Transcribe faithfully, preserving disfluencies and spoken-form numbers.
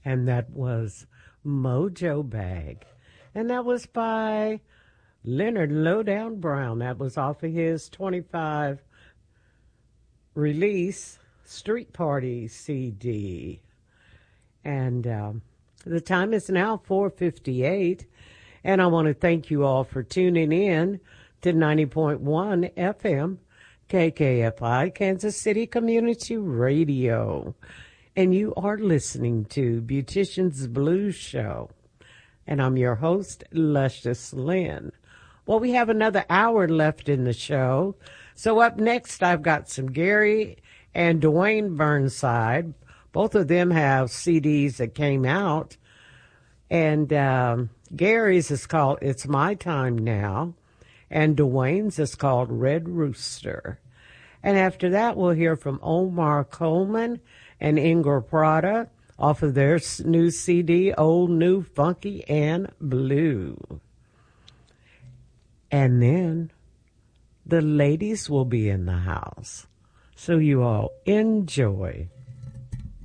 and that was Mojo Bag. And that was by Leonard Lowdown Brown. That was off of his twenty-five release Street Party C D. And um, the time is now four fifty-eight, and I want to thank you all for tuning in to ninety point one F M K K F I, Kansas City Community Radio. And you are listening to Beautician's Blues Show. And I'm your host, Luscious Lynn. Well, we have another hour left in the show. So up next, I've got some Gary and Dwayne Burnside. Both of them have C Ds that came out. And um, Gary's is called It's My Time Now. And Dwayne's is called Red Rooster. And after that, we'll hear from Omar Coleman and Ingrid Prada off of their new C D, Old, New, Funky, and Blue. And then the ladies will be in the house. So you all enjoy.